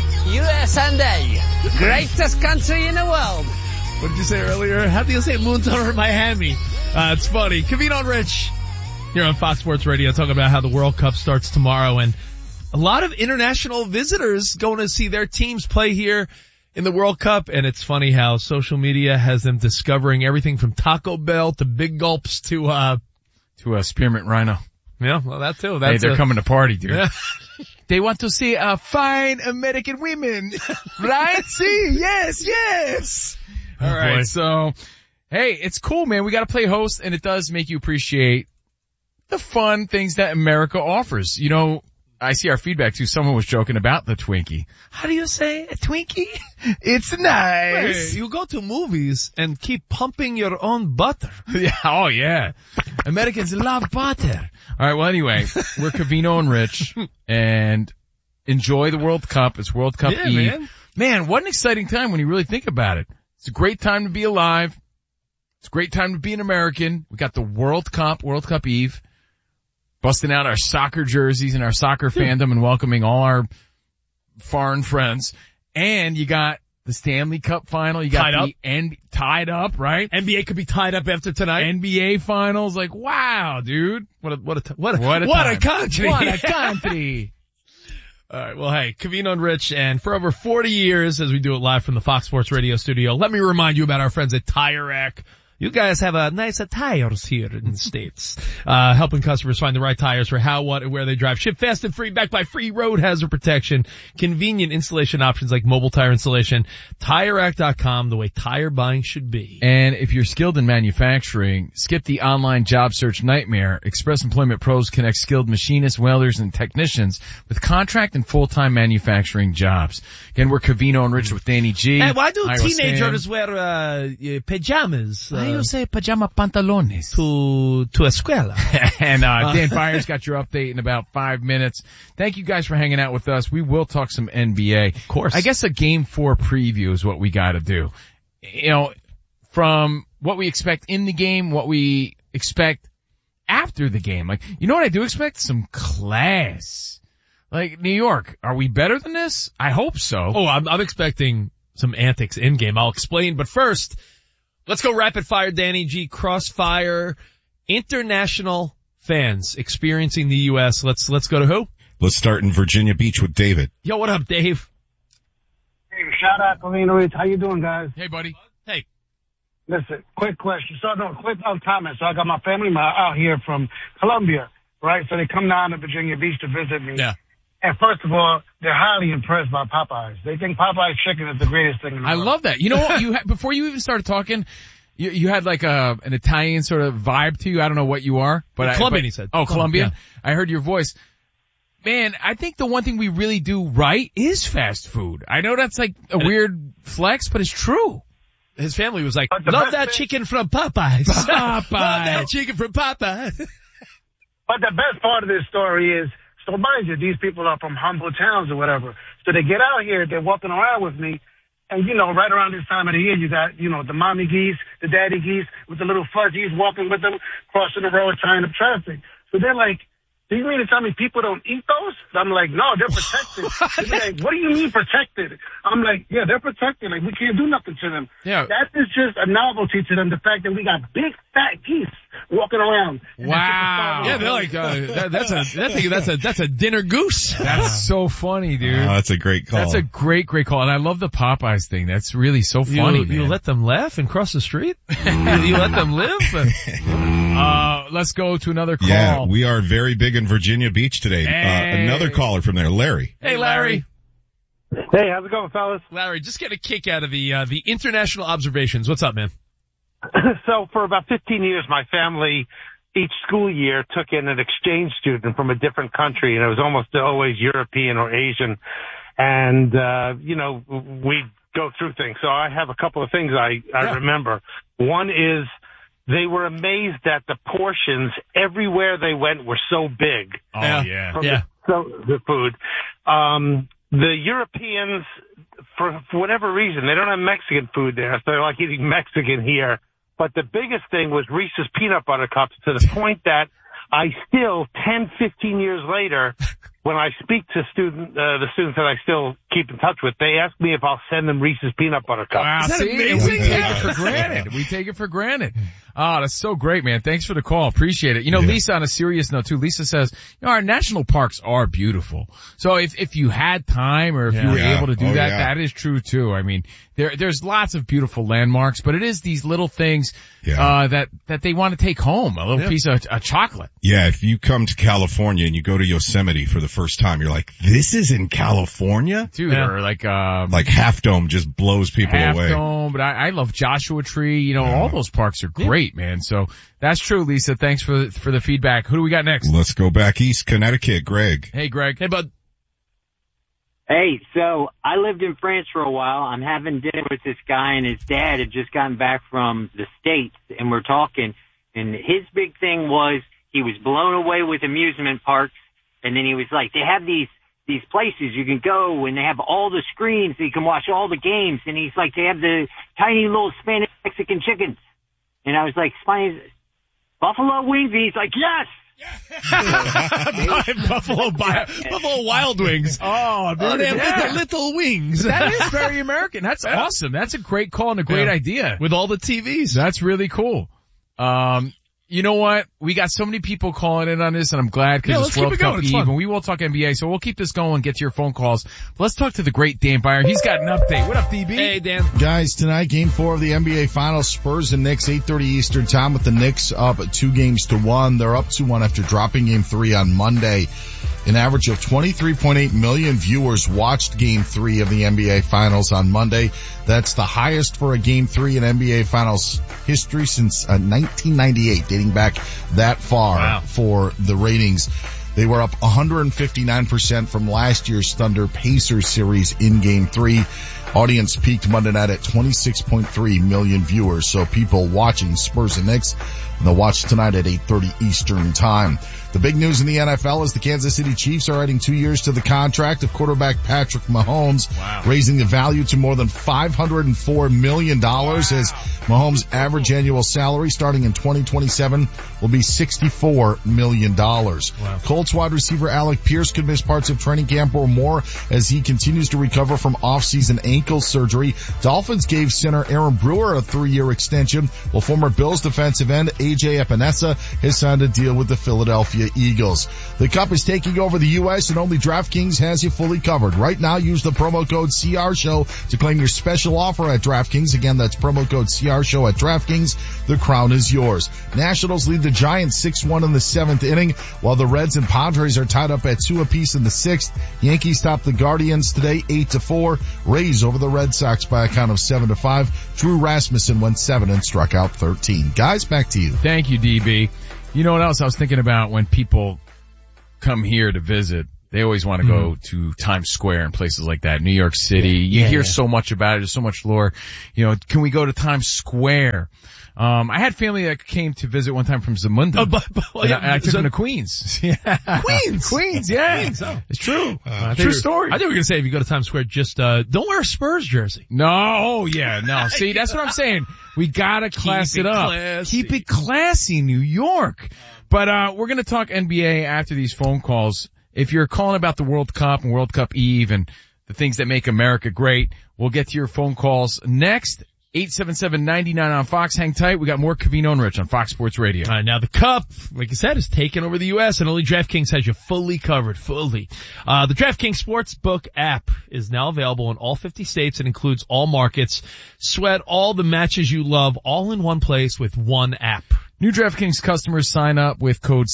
[SPEAKER 7] USA, greatest country in the world.
[SPEAKER 3] What did you say earlier? How do you say moons over Miami? It's funny. Covino and Rich here on Fox Sports Radio talking about how the World Cup starts tomorrow, and a lot of international visitors going to see their teams play here in the World Cup. And it's funny how social media has them discovering everything from Taco Bell to Big Gulps to
[SPEAKER 4] Spearmint Rhino.
[SPEAKER 3] Yeah, well, that too.
[SPEAKER 4] Hey, they're coming to party, dude.
[SPEAKER 3] Yeah.
[SPEAKER 4] They want to see fine American women, right? See, yes. All right,
[SPEAKER 3] boy.
[SPEAKER 4] So, hey, it's cool, man. We got to play host, and it does make you appreciate the fun things that America offers. You know, I see our feedback too. Someone was joking about the Twinkie. How do you say a Twinkie? It's nice.
[SPEAKER 3] Wait, you go to movies and keep pumping your own butter.
[SPEAKER 4] Yeah, oh yeah. Americans love butter. All right, well anyway, we're Covino and Rich, and enjoy the World Cup. It's World Cup Eve. Man, what an exciting time when you really think about it. It's a great time to be alive. It's a great time to be an American. We got the World Cup Eve. Busting out our soccer jerseys and our soccer fandom and welcoming all our foreign friends. And you got the Stanley Cup final. You got tied up, right?
[SPEAKER 3] NBA could be tied up after tonight.
[SPEAKER 4] NBA finals. Like, wow, dude.
[SPEAKER 3] What a country.
[SPEAKER 4] What a country.
[SPEAKER 3] All right. Well, hey, Covino and Rich, and for over 40 years as we do it live from the Fox Sports Radio studio, let me remind you about our friends at Tire Rack. You guys have a nice tires here in the States, helping customers find the right tires for how, what, and where they drive. Ship fast and free, backed by free road hazard protection, convenient installation options like mobile tire installation. TireRack.com, the way tire buying should be.
[SPEAKER 4] And if you're skilled in manufacturing, skip the online job search nightmare. Express Employment Pros connect skilled machinists, welders, and technicians with contract and full-time manufacturing jobs. Again, we're Covino and Rich with Danny G.
[SPEAKER 3] Hey, why do teenagers wear pajamas?
[SPEAKER 4] How you say pajama pantalones?
[SPEAKER 3] To escuela.
[SPEAKER 4] And Dan Byers got your update in about 5 minutes. Thank you guys for hanging out with us. We will talk some NBA.
[SPEAKER 3] Of course.
[SPEAKER 4] I guess a Game 4 preview is what we got to do. You know, from what we expect in the game, what we expect after the game. Like, you know what I do expect? Some class. Like, New York, are we better than this? I hope so.
[SPEAKER 3] Oh, I'm expecting some antics in game. I'll explain, but first, let's go rapid fire, Danny G. Crossfire. International fans experiencing the U.S. Let's go to who?
[SPEAKER 5] Let's start in Virginia Beach with David.
[SPEAKER 3] Yo, what up, Dave?
[SPEAKER 20] Hey, shout out, Covino Rich. How you doing, guys?
[SPEAKER 4] Hey, buddy.
[SPEAKER 3] Hey.
[SPEAKER 20] Listen, quick question. Quick comment. So I got my family out here from Colombia, right? So they come down to Virginia Beach to visit me.
[SPEAKER 3] Yeah.
[SPEAKER 20] And first of all, they're highly impressed by Popeyes. They think Popeyes chicken is the greatest thing in the world.
[SPEAKER 4] I love that. You know what? Before you even started talking, you had like an Italian sort of vibe to you. I don't know what you are, but
[SPEAKER 3] Colombian, he said.
[SPEAKER 4] Oh, Colombian.
[SPEAKER 3] Yeah.
[SPEAKER 4] I heard your voice. Man, I think the one thing we really do right is fast food. I know that's like a weird flex, but it's true.
[SPEAKER 3] His family was like, love that chicken from Popeyes. Love that chicken from Popeyes.
[SPEAKER 20] But the best part of this story is, so mind you, these people are from humble towns or whatever. So they get out here, they're walking around with me. And, right around this time of the year, you got, the mommy geese, the daddy geese with the little fuzzies walking with them, crossing the road, tying up traffic. So they're like, do you mean to tell me people don't eat those? I'm like, no, they're protected. They're like, what do you mean protected? I'm like, yeah, they're protected. Like, we can't do nothing to them.
[SPEAKER 4] Yeah.
[SPEAKER 20] That is just a novelty to them, the fact that we got big, fat geese walking around.
[SPEAKER 4] Wow.
[SPEAKER 3] Yeah, they're like, that's a dinner goose.
[SPEAKER 4] That's so funny, dude.
[SPEAKER 5] That's a great call.
[SPEAKER 4] That's a great call. And I love the Popeyes thing. That's really so funny, man.
[SPEAKER 3] You let them laugh and cross the street? you let them live?
[SPEAKER 4] Let's go to another call.
[SPEAKER 5] Yeah, we are very big in Virginia Beach today.
[SPEAKER 4] Hey.
[SPEAKER 5] Another caller from there, Larry.
[SPEAKER 3] Hey, Larry.
[SPEAKER 20] Hey, how's it going, fellas?
[SPEAKER 3] Larry, just get a kick out of the international observations. What's up, man?
[SPEAKER 21] So for about 15 years, my family, each school year, took in an exchange student from a different country, and it was almost always European or Asian. And, we go through things. So I have a couple of things I remember. One is they were amazed that the portions everywhere they went were so big.
[SPEAKER 4] Oh, yeah.
[SPEAKER 21] The food. The Europeans, for whatever reason, they don't have Mexican food there, so they're like eating Mexican here. But the biggest thing was Reese's Peanut Butter Cups, to the point that I still, 10, 15 years later, when I speak to the students that I still keep in touch with, they ask me if I'll send them Reese's Peanut Butter Cups.
[SPEAKER 4] Wow,
[SPEAKER 3] is that amazing?
[SPEAKER 4] We take it for granted. We take it for granted. Oh, that's so great, man. Thanks for the call. Appreciate it. Lisa, on a serious note too, Lisa says, our national parks are beautiful. So if you had time or if you were able to do that is true too. I mean, there's lots of beautiful landmarks, but it is these little things, that they want to take home. A little piece of chocolate.
[SPEAKER 5] Yeah, if you come to California and you go to Yosemite for the first time, you're like, this is in California?
[SPEAKER 4] Dude, or like
[SPEAKER 5] Half Dome just blows people away.
[SPEAKER 4] Half Dome, but I love Joshua Tree. All those parks are great, man. So that's true, Lisa. Thanks for the feedback. Who do we got next?
[SPEAKER 5] Let's go back east, Connecticut. Greg.
[SPEAKER 4] Hey, Greg.
[SPEAKER 3] Hey, bud.
[SPEAKER 22] Hey, so I lived in France for a while. I'm having dinner with this guy, and his dad had just gotten back from the States, and we're talking, and his big thing was he was blown away with amusement parks, and then he was like, they have these places you can go, and they have all the screens so you can watch all the games, and he's like, they have the tiny little Spanish Mexican chickens. And I was like, Buffalo wings? And he's like, yes!
[SPEAKER 3] Buffalo Wild Wings.
[SPEAKER 4] Oh, dude,
[SPEAKER 3] they have little wings.
[SPEAKER 4] That is very American. That's awesome. That's a great call and a great idea.
[SPEAKER 3] With all the TVs.
[SPEAKER 4] That's really cool. You know what? We got so many people calling in on this, and I'm glad because it's World Cup Eve, and we will talk NBA, so we'll keep this going, get to your phone calls. But let's talk to the great Dan Byer. He's got an update. What up, DB?
[SPEAKER 3] Hey, Dan.
[SPEAKER 23] Guys, tonight, Game 4 of the NBA Finals, Spurs and Knicks, 8:30 Eastern Time, with the Knicks up 2-1. They're up 2-1 after dropping Game 3 on Monday. An average of 23.8 million viewers watched Game 3 of the NBA Finals on Monday. That's the highest for a Game 3 in NBA Finals history since 1998, dating back that far for the ratings. They were up 159% from last year's Thunder Pacers series in Game 3. Audience peaked Monday night at 26.3 million viewers. So people watching Spurs and Knicks, and they'll watch tonight at 8:30 Eastern time. The big news in the NFL is the Kansas City Chiefs are adding 2 years to the contract of quarterback Patrick Mahomes, raising the value to more than $504 million as Mahomes' average annual salary starting in 2027 will be $64 million. Colts wide receiver Alec Pierce could miss parts of training camp or more as he continues to recover from off-season ankle surgery. Dolphins gave center Aaron Brewer a 3-year extension, while former Bills defensive end A.J. Epinesa has signed a deal with the Philadelphia Eagles. The Cup is taking over the U.S. and only DraftKings has you fully covered. Right now, use the promo code CRSHOW to claim your special offer at DraftKings. Again, that's promo code CRSHOW at DraftKings. The crown is yours. Nationals lead the Giants 6-1 in the 7th inning, while the Reds and Padres are tied up at 2 apiece in the 6th. Yankees top the Guardians today 8-4. Rays over the Red Sox by a count of 7-5. Drew Rasmussen went 7 and struck out 13. Guys, back to you.
[SPEAKER 4] Thank you, DB. You know what else I was thinking about when people come here to visit? They always want to go to Times Square and places like that. New York City. You hear so much about it. There's so much lore. You know, can we go to Times Square? I had family that came to visit one time from Zamunda. And I took them to Queens. Queens, yeah. It's true. True story.
[SPEAKER 3] I think we were going to say if you go to Times Square, just, don't wear a Spurs jersey.
[SPEAKER 4] No, no. See, that's what I'm saying. We gotta class it up.
[SPEAKER 3] Classy.
[SPEAKER 4] Keep it classy, New York. But, we're gonna talk NBA after these phone calls. If you're calling about the World Cup and World Cup Eve and the things that make America great, we'll get to your phone calls next. 877-99 on Fox. Hang tight. We got more Covino and Rich on Fox Sports Radio.
[SPEAKER 3] All right, now the Cup, like I said, is taking over the U.S. and only DraftKings has you fully covered, fully. The DraftKings Sportsbook app is now available in all 50 states and includes all markets. Sweat all the matches you love all in one place with one app.
[SPEAKER 4] New DraftKings customers sign up with code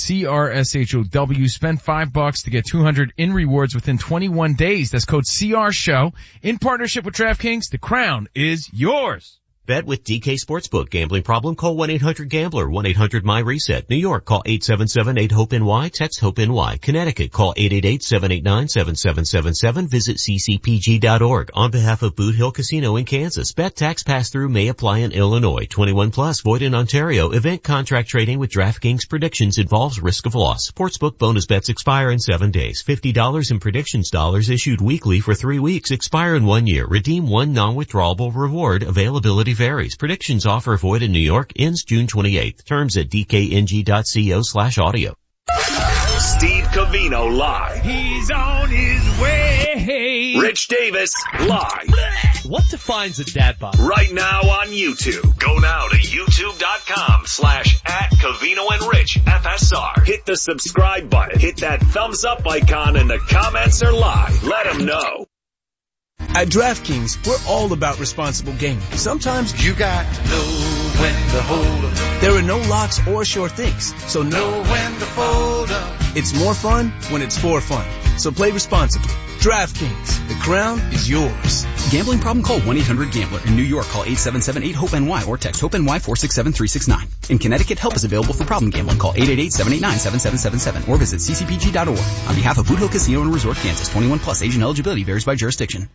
[SPEAKER 4] CRSHOW. Spend $5 to get $200 in rewards within 21 days. That's code CRSHOW. In partnership with DraftKings, the crown is yours.
[SPEAKER 1] Bet with DK Sportsbook. Gambling problem? Call 1-800-GAMBLER. 1-800-MY-RESET. New York, call 877-8-HOPE-NY. Text HOPE-NY. Connecticut, call 888-789-7777. Visit ccpg.org. On behalf of Boot Hill Casino in Kansas, bet tax pass-through may apply in Illinois. 21 plus, void in Ontario. Event contract trading with DraftKings predictions involves risk of loss. Sportsbook bonus bets expire in 7 days. $50 in predictions dollars issued weekly for 3 weeks. Expire in 1 year. Redeem one non-withdrawable reward. Availability varies. Predictions offer void in New York. Ends June 28th. Terms at dkng.co/audio.
[SPEAKER 18] Steve Covino live.
[SPEAKER 9] He's on his way.
[SPEAKER 18] Rich Davis live.
[SPEAKER 9] What defines a dad bod?
[SPEAKER 18] Right now on YouTube. Go now to youtube.com/@Covino and Rich FSR. Hit the subscribe button. Hit that thumbs up icon and the comments are live. Let them know.
[SPEAKER 6] At DraftKings, we're all about responsible gaming. Sometimes you got to know when to hold up. There are no locks or sure things, so know when to fold up. It's more fun when it's for fun. So play responsibly. DraftKings, the crown is yours.
[SPEAKER 8] Gambling problem? Call 1-800-GAMBLER. In New York, call 877-8-HOPE-NY or text HOPE-NY 467-369. In Connecticut, help is available for problem gambling. Call 888-789-7777 or visit ccpg.org. On behalf of Boot Hill Casino and Resort, Kansas, 21 plus, age and eligibility varies by jurisdiction.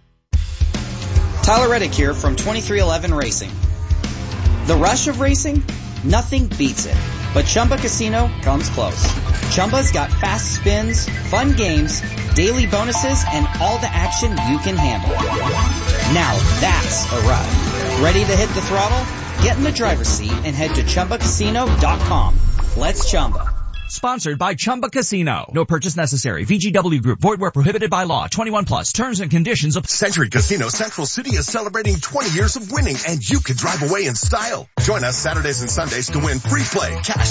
[SPEAKER 24] Tyler Reddick here from 2311 Racing. The rush of racing? Nothing beats it. But Chumba Casino comes close. Chumba's got fast spins, fun games, daily bonuses, and all the action you can handle. Now that's a ride. Ready to hit the throttle? Get in the driver's seat and head to ChumbaCasino.com. Let's Chumba.
[SPEAKER 11] Sponsored by Chumba Casino. No purchase necessary. VGW Group. Void where prohibited by law. 21 plus. Terms and conditions of
[SPEAKER 25] Century Casino Central City is celebrating 20 years of winning, and you can drive away in style. Join us Saturdays and Sundays to win free play, cash